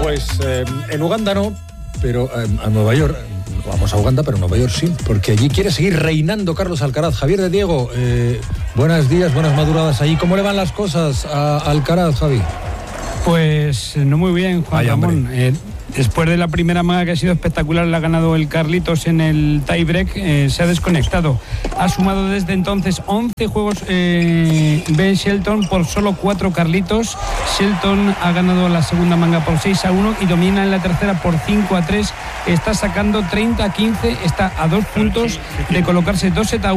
Pues en Uganda no, pero a Nueva York. Vamos a Uganda, pero Nueva York sí, porque allí quiere seguir reinando Carlos Alcaraz. Javier de Diego, buenos días, buenas madrugadas allí. ¿Cómo le van las cosas a Alcaraz, Javi? Pues no muy bien, Juan Ramón. Después de la primera manga, que ha sido espectacular, la ha ganado el Carlitos en el tiebreak, se ha desconectado. Ha sumado desde entonces 11 juegos Ben Shelton por solo 4 Carlitos. Shelton ha ganado la segunda manga por 6-1 y domina en la tercera por 5-3. Está sacando 30-15, está a 2 puntos de colocarse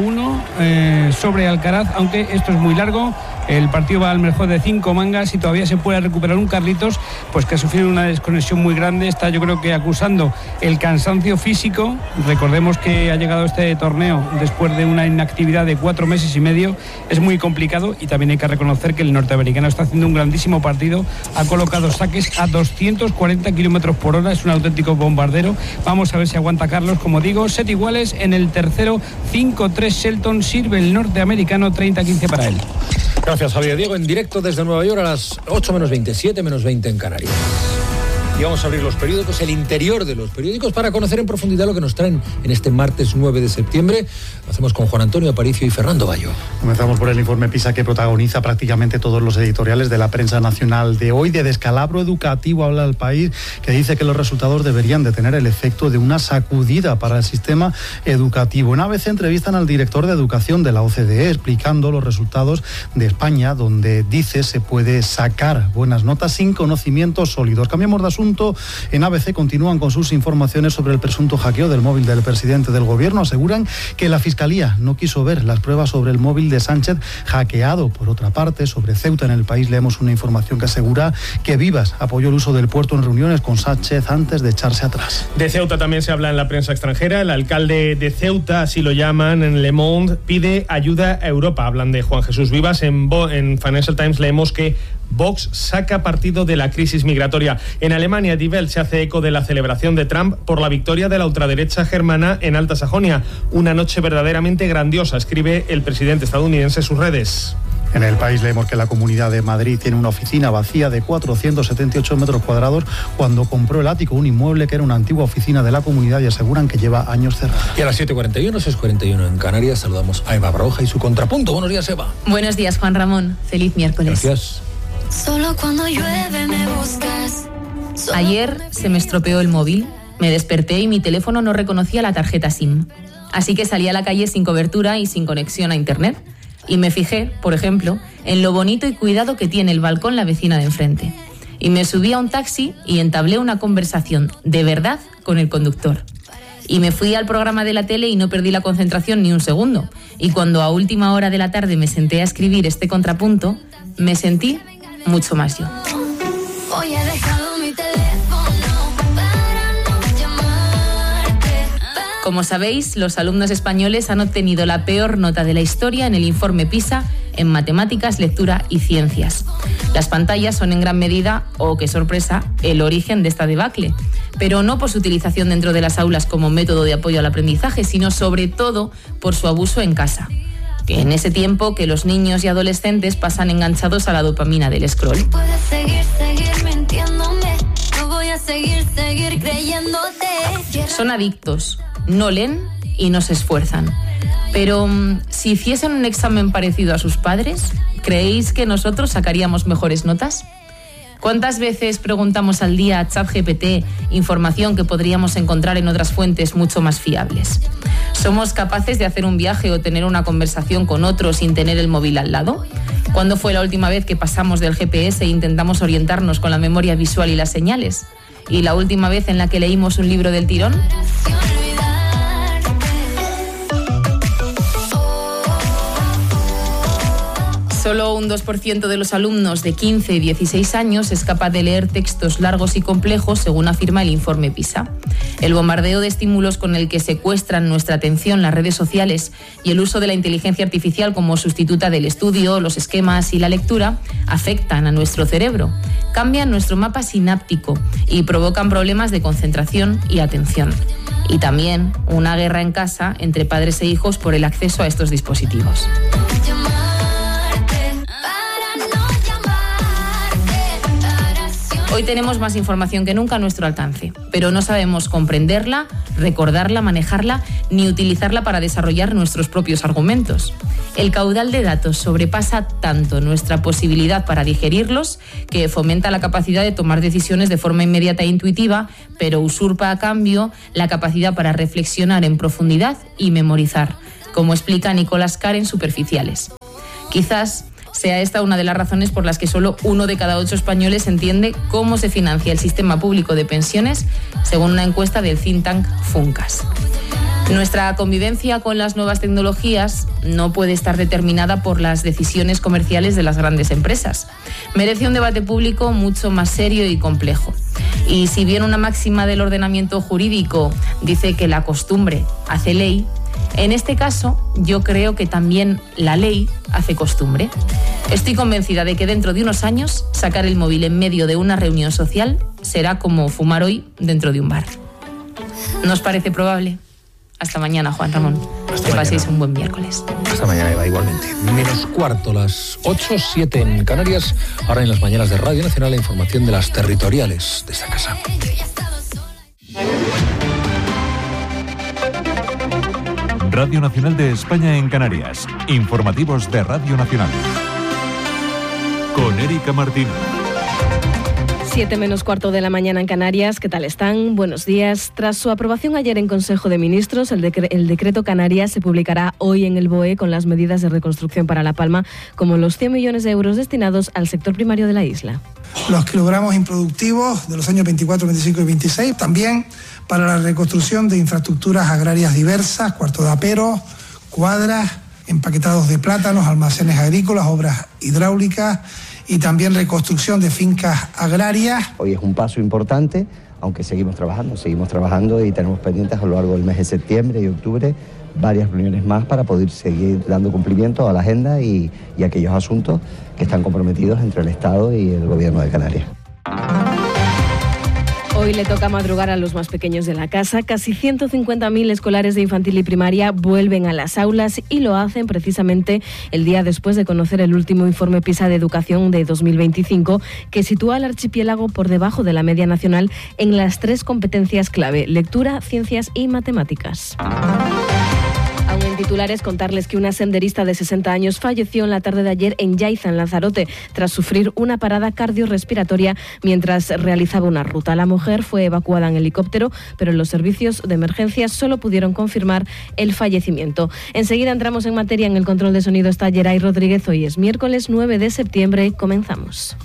2-1 sobre Alcaraz, aunque esto es muy largo. El partido va al mejor de 5 mangas y todavía se puede recuperar un Carlitos, pues que ha sufrido una desconexión muy grande. Está, yo creo que acusando el cansancio físico. Recordemos que ha llegado este torneo después de una inactividad de 4 meses y medio. Es muy complicado y también hay que reconocer que el norteamericano está haciendo un grandísimo partido. Ha colocado saques a 240 kilómetros por hora. Es un auténtico bombardero. Vamos a ver si aguanta Carlos. Como digo, set iguales en el tercero. 5-3 Shelton. Sirve el norteamericano, 30-15 para él. Gracias, Javier. Diego, en directo desde Nueva York a las 8 menos 20, 7 menos 20 en Canarias. Y vamos a abrir los periódicos, el interior de los periódicos, para conocer en profundidad lo que nos traen en este martes 9 de septiembre. Lo hacemos con Juan Antonio Aparicio y Fernando Bayo. Comenzamos por el informe PISA, que protagoniza prácticamente todos los editoriales de la prensa nacional de hoy. De descalabro educativo habla El País, que dice que los resultados deberían de tener el efecto de una sacudida para el sistema educativo. En ABC entrevistan al director de educación de la OCDE, explicando los resultados de España, donde dice se puede sacar buenas notas sin conocimientos sólidos. Cambiamos de asunto. En ABC continúan con sus informaciones sobre el presunto hackeo del móvil del presidente del gobierno. Aseguran que la Fiscalía no quiso ver las pruebas sobre el móvil de Sánchez hackeado. Por otra parte, sobre Ceuta, en El País leemos una información que asegura que Vivas apoyó el uso del puerto en reuniones con Sánchez antes de echarse atrás. De Ceuta también se habla en la prensa extranjera. El alcalde de Ceuta, así lo llaman en Le Monde, pide ayuda a Europa. Hablan de Juan Jesús Vivas. En Financial Times leemos que Vox saca partido de la crisis migratoria. En Alemania, Die Welt se hace eco de la celebración de Trump por la victoria de la ultraderecha germana en Alta Sajonia. Una noche verdaderamente grandiosa, escribe el presidente estadounidense en sus redes. En El País leemos que la Comunidad de Madrid tiene una oficina vacía de 478 metros cuadrados cuando compró el ático, un inmueble que era una antigua oficina de la comunidad, y aseguran que lleva años cerrada. Y a las 7:41, 6:41 en Canarias, saludamos a Eva Baroja y su contrapunto. Buenos días, Eva. Buenos días, Juan Ramón. Feliz miércoles. Gracias. Solo cuando llueve me buscas. Ayer se me estropeó el móvil. Me desperté y mi teléfono no reconocía la tarjeta SIM. Así que salí a la calle sin cobertura y sin conexión a internet. Y me fijé, por ejemplo, en lo bonito y cuidado que tiene el balcón la vecina de enfrente. Y me subí a un taxi y entablé una conversación de verdad con el conductor. Y me fui al programa de la tele y no perdí la concentración ni un segundo. Y cuando a última hora de la tarde me senté a escribir este contrapunto, me sentí mucho más yo. Hoy he dejado mi teléfono para no llamarte. Como sabéis, los alumnos españoles han obtenido la peor nota de la historia en el informe PISA en matemáticas, lectura y ciencias. Las pantallas son en gran medida, oh qué sorpresa, el origen de esta debacle. Pero no por su utilización dentro de las aulas como método de apoyo al aprendizaje, sino sobre todo por su abuso en casa. Que en ese tiempo que los niños y adolescentes pasan enganchados a la dopamina del scroll. Puedes seguir mintiéndome. No voy a seguir creyéndote. Son adictos, no leen y no se esfuerzan. Pero si hiciesen un examen parecido a sus padres, ¿creéis que nosotros sacaríamos mejores notas? ¿Cuántas veces preguntamos al día a ChatGPT información que podríamos encontrar en otras fuentes mucho más fiables? ¿Somos capaces de hacer un viaje o tener una conversación con otro sin tener el móvil al lado? ¿Cuándo fue la última vez que pasamos del GPS e intentamos orientarnos con la memoria visual y las señales? ¿Y la última vez en la que leímos un libro del tirón? Solo un 2% de los alumnos de 15 y 16 años es capaz de leer textos largos y complejos, según afirma el informe PISA. El bombardeo de estímulos con el que secuestran nuestra atención las redes sociales y el uso de la inteligencia artificial como sustituta del estudio, los esquemas y la lectura afectan a nuestro cerebro, cambian nuestro mapa sináptico y provocan problemas de concentración y atención. Y también una guerra en casa entre padres e hijos por el acceso a estos dispositivos. Hoy tenemos más información que nunca a nuestro alcance, pero no sabemos comprenderla, recordarla, manejarla, ni utilizarla para desarrollar nuestros propios argumentos. El caudal de datos sobrepasa tanto nuestra posibilidad para digerirlos, que fomenta la capacidad de tomar decisiones de forma inmediata e intuitiva, pero usurpa a cambio la capacidad para reflexionar en profundidad y memorizar, como explica Nicolás Carr en Superficiales. Quizás sea esta una de las razones por las que solo 1 de cada 8 españoles entiende cómo se financia el sistema público de pensiones, según una encuesta del think tank Funcas. Nuestra convivencia con las nuevas tecnologías no puede estar determinada por las decisiones comerciales de las grandes empresas. Merece un debate público mucho más serio y complejo. Y si bien una máxima del ordenamiento jurídico dice que la costumbre hace ley, en este caso yo creo que también la ley hace costumbre. Estoy convencida de que dentro de unos años sacar el móvil en medio de una reunión social será como fumar hoy dentro de un bar. ¿No os parece probable? Hasta mañana, Juan Ramón. Que paséis un buen miércoles. Hasta mañana, Eva, igualmente. -4, las 8:07 en Canarias. Ahora en las mañanas de Radio Nacional, la información de las territoriales de esta casa. Radio Nacional de España en Canarias. Informativos de Radio Nacional. Con Erika Martínez. 7:15 de la mañana en Canarias. ¿Qué tal están? Buenos días. Tras su aprobación ayer en Consejo de Ministros, el decreto Canarias se publicará hoy en el BOE con las medidas de reconstrucción para La Palma, como los 100 millones de euros destinados al sector primario de la isla. Los kilogramos improductivos de los años 24, 25 y 26, también para la reconstrucción de infraestructuras agrarias diversas, cuarto de aperos, cuadras, empaquetados de plátanos, almacenes agrícolas, obras hidráulicas y también reconstrucción de fincas agrarias. Hoy es un paso importante, aunque seguimos trabajando y tenemos pendientes a lo largo del mes de septiembre y octubre varias reuniones más para poder seguir dando cumplimiento a la agenda y aquellos asuntos que están comprometidos entre el Estado y el Gobierno de Canarias. Hoy le toca madrugar a los más pequeños de la casa. Casi 150.000 escolares de infantil y primaria vuelven a las aulas y lo hacen precisamente el día después de conocer el último informe PISA de Educación de 2025, que sitúa al archipiélago por debajo de la media nacional en las 3 competencias clave: lectura, ciencias y matemáticas. Aún en titulares, contarles que una senderista de 60 años falleció en la tarde de ayer en Yaiza, en Lanzarote, tras sufrir una parada cardiorrespiratoria mientras realizaba una ruta. La mujer fue evacuada en helicóptero, pero los servicios de emergencia solo pudieron confirmar el fallecimiento. Enseguida entramos en materia. En el control de sonido está Geray Rodríguez. Hoy es miércoles 9 de septiembre. Comenzamos.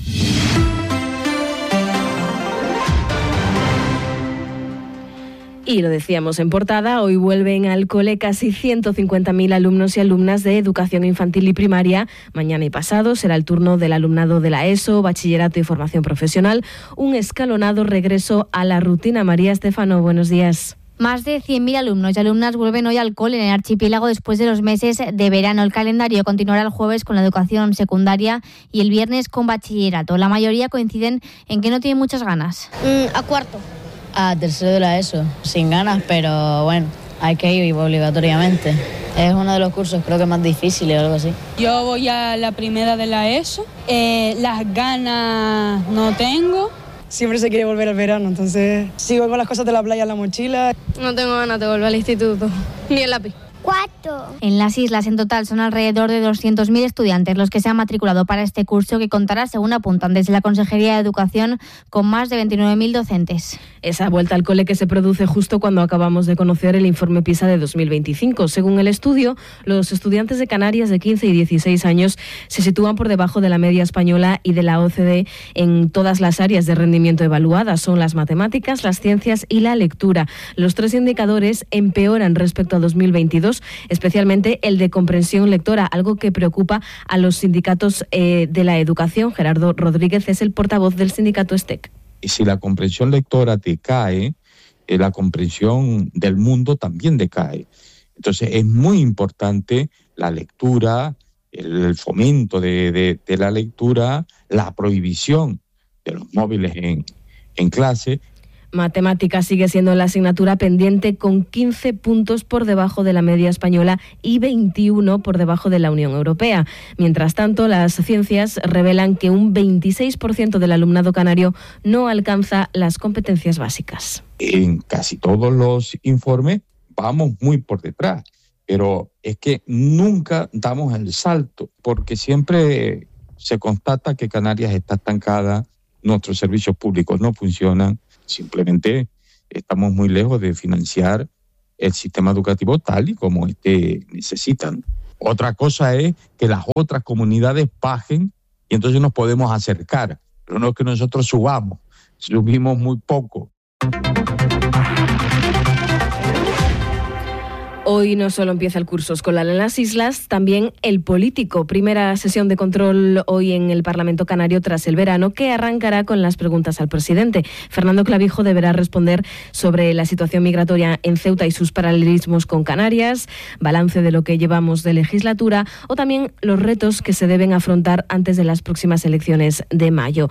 Y lo decíamos en portada, hoy vuelven al cole casi 150.000 alumnos y alumnas de educación infantil y primaria. Mañana y pasado será el turno del alumnado de la ESO, bachillerato y formación profesional. Un escalonado regreso a la rutina. María Estefano, buenos días. Más de 100.000 alumnos y alumnas vuelven hoy al cole en el archipiélago después de los meses de verano. El calendario continuará el jueves con la educación secundaria y el viernes con bachillerato. La mayoría coinciden en que no tienen muchas ganas. A cuarto. A tercero de la ESO, sin ganas, pero bueno, hay que ir obligatoriamente. Es uno de los cursos creo que más difíciles o algo así. Yo voy a la primera de la ESO, las ganas no tengo. Siempre se quiere volver al verano, entonces sigo con las cosas de la playa en la mochila. No tengo ganas de volver al instituto, ni el lápiz. En las islas en total son alrededor de 200.000 estudiantes los que se han matriculado para este curso, que contará, según apuntan desde la Consejería de Educación, con más de 29.000 docentes. Esa vuelta al cole que se produce justo cuando acabamos de conocer el informe PISA de 2025. Según el estudio, los estudiantes de Canarias de 15 y 16 años se sitúan por debajo de la media española y de la OCDE en todas las áreas de rendimiento evaluadas. Son las matemáticas, las ciencias y la lectura. Los 3 indicadores empeoran respecto a 2022, especialmente el de comprensión lectora, algo que preocupa a los sindicatos de la educación. Gerardo Rodríguez es el portavoz del sindicato STEC. Y si la comprensión lectora decae, la comprensión del mundo también decae. Entonces es muy importante la lectura, el fomento de la lectura, la prohibición de los móviles en clase. Matemáticas sigue siendo la asignatura pendiente con 15 puntos por debajo de la media española y 21 por debajo de la Unión Europea. Mientras tanto, las ciencias revelan que un 26% del alumnado canario no alcanza las competencias básicas. En casi todos los informes vamos muy por detrás, pero es que nunca damos el salto, porque siempre se constata que Canarias está estancada, nuestros servicios públicos no funcionan. Simplemente estamos muy lejos de financiar el sistema educativo tal y como necesitan. Otra cosa es que las otras comunidades bajen y entonces nos podemos acercar, pero no es que nosotros subimos muy poco. Hoy no solo empieza el curso escolar en las islas, también el político. Primera sesión de control hoy en el Parlamento Canario tras el verano, que arrancará con las preguntas al presidente. Fernando Clavijo deberá responder sobre la situación migratoria en Ceuta y sus paralelismos con Canarias, balance de lo que llevamos de legislatura o también los retos que se deben afrontar antes de las próximas elecciones de mayo.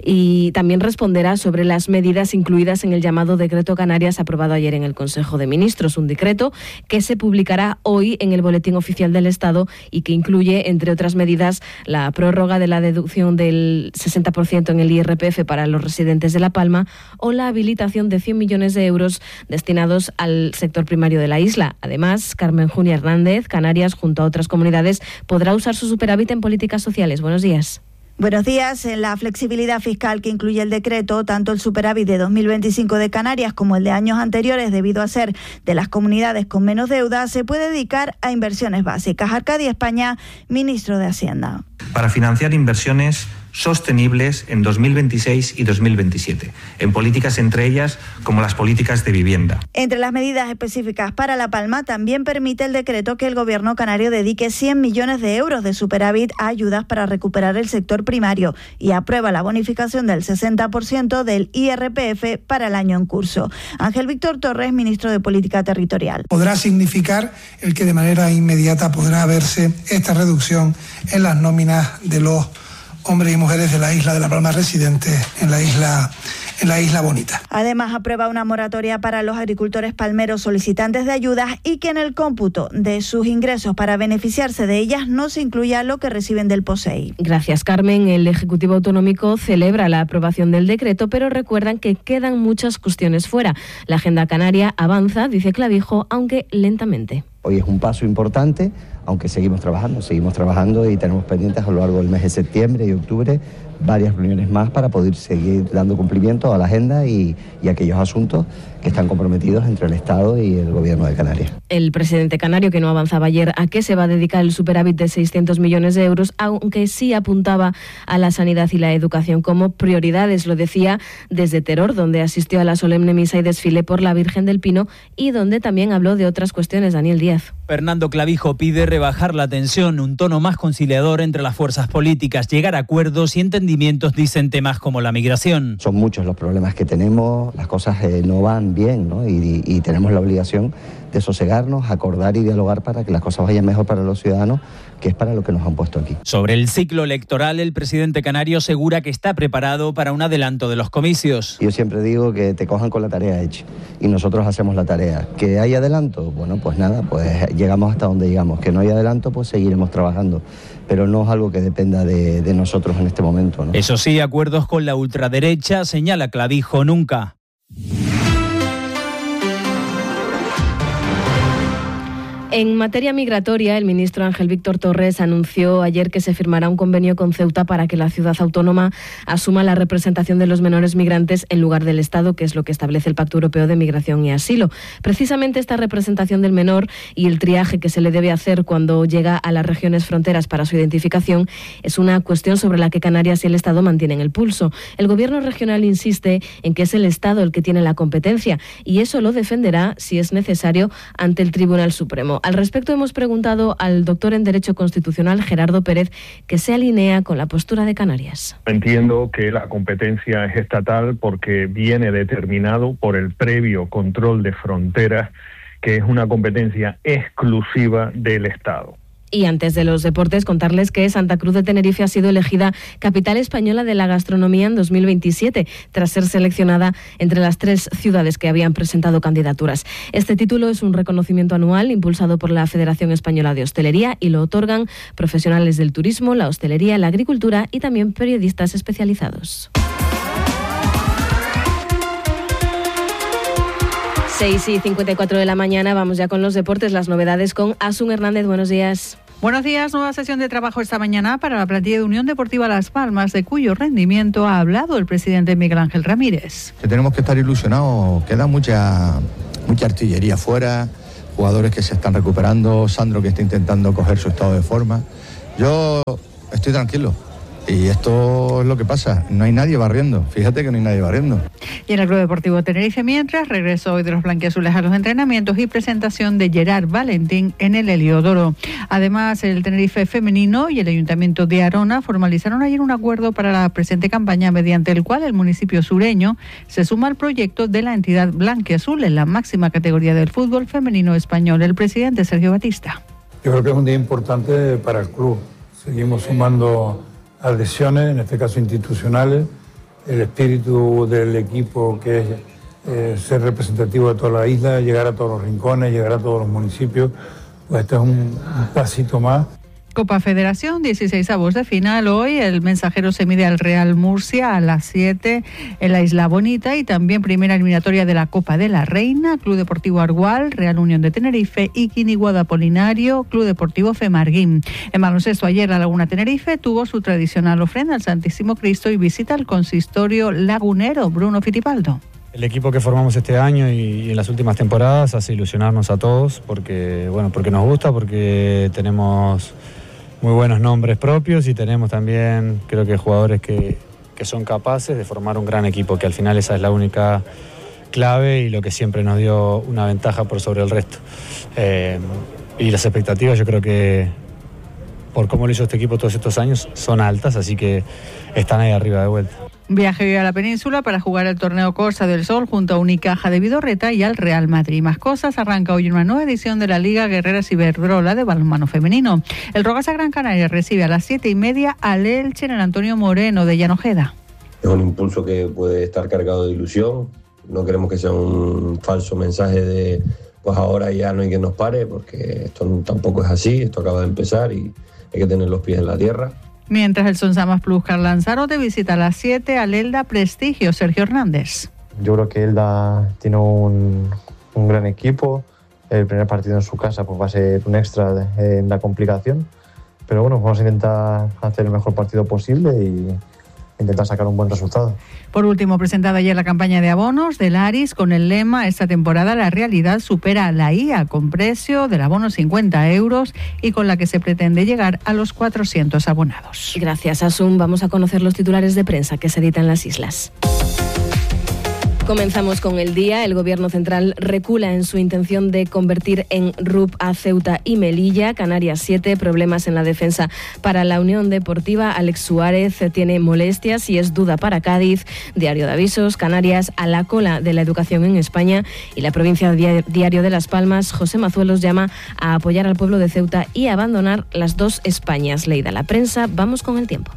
Y también responderá sobre las medidas incluidas en el llamado Decreto Canarias aprobado ayer en el Consejo de Ministros, un decreto que se publicará hoy en el Boletín Oficial del Estado y que incluye, entre otras medidas, la prórroga de la deducción del 60% en el IRPF para los residentes de La Palma o la habilitación de 100 millones de euros destinados al sector primario de la isla. Además, Carmen Junia Hernández, Canarias, junto a otras comunidades, podrá usar su superávit en políticas sociales. Buenos días. Buenos días. En la flexibilidad fiscal que incluye el decreto, tanto el superávit de 2025 de Canarias como el de años anteriores, debido a ser de las comunidades con menos deuda, se puede dedicar a inversiones básicas. Arcadio España, ministro de Hacienda. Para financiar inversiones sostenibles en 2026 y 2027, en políticas entre ellas como las políticas de vivienda. Entre las medidas específicas para La Palma, también permite el decreto que el Gobierno canario dedique 100 millones de euros de superávit a ayudas para recuperar el sector primario y aprueba la bonificación del 60% del IRPF para el año en curso. Ángel Víctor Torres, ministro de Política Territorial. Podrá significar el que de manera inmediata podrá verse esta reducción en las nóminas de los hombres y mujeres de la isla de La Palma residentes en la isla bonita. Además, aprueba una moratoria para los agricultores palmeros solicitantes de ayudas y que en el cómputo de sus ingresos para beneficiarse de ellas no se incluya lo que reciben del POSEI. Gracias, Carmen. El Ejecutivo Autonómico celebra la aprobación del decreto, pero recuerdan que quedan muchas cuestiones fuera. La agenda canaria avanza, dice Clavijo, aunque lentamente. Hoy es un paso importante, aunque seguimos trabajando y tenemos pendientes a lo largo del mes de septiembre y octubre varias reuniones más para poder seguir dando cumplimiento a la agenda y aquellos asuntos que están comprometidos entre el Estado y el Gobierno de Canarias. El presidente canario, que no avanzaba ayer a qué se va a dedicar el superávit de 600 millones de euros, aunque sí apuntaba a la sanidad y la educación como prioridades. Lo decía desde Teror, donde asistió a la solemne misa y desfile por la Virgen del Pino y donde también habló de otras cuestiones. Daniel Díaz. Fernando Clavijo pide rebajar la tensión, un tono más conciliador entre las fuerzas políticas, llegar a acuerdos y entendimientos, dicen temas como la migración. Son muchos los problemas que tenemos, las cosas no van bien, ¿no? Y tenemos la obligación de sosegarnos, acordar y dialogar para que las cosas vayan mejor para los ciudadanos, que es para lo que nos han puesto aquí. Sobre el ciclo electoral, el presidente canario asegura que está preparado para un adelanto de los comicios. Yo siempre digo que te cojan con la tarea hecha y nosotros hacemos la tarea. ¿Que hay adelanto? Bueno, pues nada, pues llegamos hasta donde llegamos. Que no hay adelanto, pues seguiremos trabajando. Pero no es algo que dependa de nosotros en este momento, ¿no? Eso sí, acuerdos con la ultraderecha, señala Clavijo, nunca. En materia migratoria, el ministro Ángel Víctor Torres anunció ayer que se firmará un convenio con Ceuta para que la ciudad autónoma asuma la representación de los menores migrantes en lugar del Estado, que es lo que establece el Pacto Europeo de Migración y Asilo. Precisamente esta representación del menor y el triaje que se le debe hacer cuando llega a las regiones fronteras para su identificación es una cuestión sobre la que Canarias y el Estado mantienen el pulso. El Gobierno regional insiste en que es el Estado el que tiene la competencia y eso lo defenderá, si es necesario, ante el Tribunal Supremo. Al respecto hemos preguntado al doctor en Derecho Constitucional Gerardo Pérez, que se alinea con la postura de Canarias. Entiendo que la competencia es estatal porque viene determinado por el previo control de fronteras, que es una competencia exclusiva del Estado. Y antes de los deportes, contarles que Santa Cruz de Tenerife ha sido elegida capital española de la gastronomía en 2027, tras ser seleccionada entre las 3 ciudades que habían presentado candidaturas. Este título es un reconocimiento anual impulsado por la Federación Española de Hostelería y lo otorgan profesionales del turismo, la hostelería, la agricultura y también periodistas especializados. 6:54 de la mañana, vamos ya con los deportes, las novedades con Asun Hernández. Buenos días. Buenos días, nueva sesión de trabajo esta mañana para la plantilla de Unión Deportiva Las Palmas, de cuyo rendimiento ha hablado el presidente Miguel Ángel Ramírez. Que tenemos que estar ilusionados, queda mucha artillería fuera, jugadores que se están recuperando, Sandro que está intentando coger su estado de forma. Yo estoy tranquilo. Y esto es lo que pasa, no hay nadie barriendo, fíjate que no hay nadie barriendo. Y en el Club Deportivo Tenerife, mientras, regreso hoy de los blanquiazules a los entrenamientos y presentación de Gerard Valentín en el Heliodoro. Además, el Tenerife femenino y el Ayuntamiento de Arona formalizaron ayer un acuerdo para la presente campaña, mediante el cual el municipio sureño se suma al proyecto de la entidad blanquiazul en la máxima categoría del fútbol femenino español. El presidente Sergio Batista. Yo creo que es un día importante para el club. Seguimos sumando adhesiones, en este caso institucionales, el espíritu del equipo que es ser representativo de toda la isla, llegar a todos los rincones, llegar a todos los municipios, pues este es un pasito más. Copa Federación, 16avos de final. Hoy el Mensajero se mide al Real Murcia a las 7 en la Isla Bonita, y también primera eliminatoria de la Copa de la Reina, Club Deportivo Argual, Real Unión de Tenerife y Quiniguada Apolinario, Club Deportivo Femarguín. En baloncesto, ayer la Laguna Tenerife tuvo su tradicional ofrenda al Santísimo Cristo y visita al consistorio lagunero. Bruno Fittipaldo. El equipo que formamos este año y en las últimas temporadas hace ilusionarnos a todos porque nos gusta, porque tenemos muy buenos nombres propios y tenemos también, creo que, jugadores que son capaces de formar un gran equipo, que al final esa es la única clave y lo que siempre nos dio una ventaja por sobre el resto. Y las expectativas, yo creo que por cómo lo hizo este equipo todos estos años, son altas, así que están ahí arriba de vuelta. Viaje hoy a la península para jugar el torneo Costa del Sol junto a Unicaja de Vidorreta y al Real Madrid. Más cosas, arranca hoy una nueva edición de la Liga Guerreras Iberdrola de balonmano femenino. El Rogasa Gran Canaria recibe a las 7:30 al Elche en el Antonio Moreno de Llanojeda. Es un impulso que puede estar cargado de ilusión. No queremos que sea un falso mensaje de pues ahora ya no hay quien nos pare, porque esto tampoco es así, esto acaba de empezar y hay que tener los pies en la tierra. Mientras el Sonsamas Plus Lanzarote visita a las 7 al Elda Prestigio. Sergio Hernández. Yo creo que Elda tiene un gran equipo. El primer partido en su casa pues va a ser un extra en la complicación. Pero bueno, vamos a intentar hacer el mejor partido posible y intentar sacar un buen resultado. Por último, presentada ayer la campaña de abonos del Aris con el lema "Esta temporada la realidad supera a la IA", con precio del abono 50 euros y con la que se pretende llegar a los 400 abonados. Gracias, Asun. Vamos a conocer los titulares de prensa que se editan en las islas. Comenzamos con el día. El Gobierno central recula en su intención de convertir en RUP a Ceuta y Melilla. Canarias 7, problemas en la defensa para la Unión Deportiva. Alex Suárez tiene molestias y es duda para Cádiz. Diario de Avisos, Canarias a la cola de la educación en España. Y la provincia Diario de Las Palmas, José Mazuelos llama a apoyar al pueblo de Ceuta y a abandonar las dos Españas. Leída la prensa, vamos con el tiempo.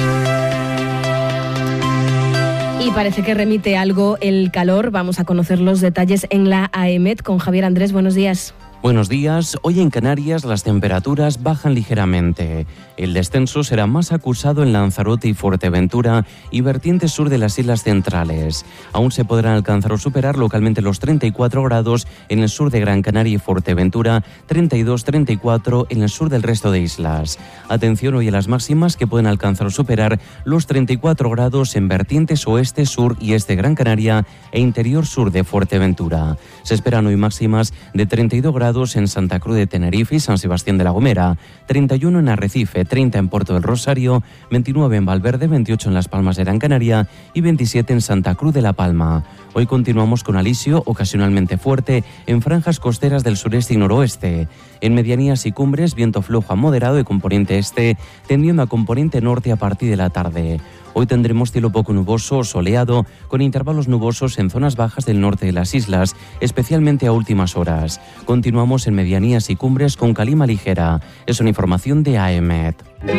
Y parece que remite algo el calor. Vamos a conocer los detalles en la AEMET con Javier Andrés. Buenos días. Buenos días. Hoy en Canarias las temperaturas bajan ligeramente. El descenso será más acusado en Lanzarote y Fuerteventura y vertiente sur de las islas centrales. Aún se podrán alcanzar o superar localmente los 34 grados en el sur de Gran Canaria y Fuerteventura, 32-34 en el sur del resto de islas. Atención hoy a las máximas, que pueden alcanzar o superar los 34 grados en vertientes oeste, sur y este de Gran Canaria e interior sur de Fuerteventura. Se esperan hoy máximas de 32 grados en Santa Cruz de Tenerife y San Sebastián de la Gomera, 31 en Arrecife, 30 en Puerto del Rosario, 29 en Valverde, 28 en Las Palmas de Gran Canaria y 27 en Santa Cruz de La Palma. Hoy continuamos con alisio ocasionalmente fuerte en franjas costeras del sureste y noroeste. En medianías y cumbres, viento flojo a moderado de componente este, tendiendo a componente norte a partir de la tarde. Hoy tendremos cielo poco nuboso o soleado, con intervalos nubosos en zonas bajas del norte de las islas, especialmente a últimas horas. Continuamos en medianías y cumbres con calima ligera. Es una información de AEMET.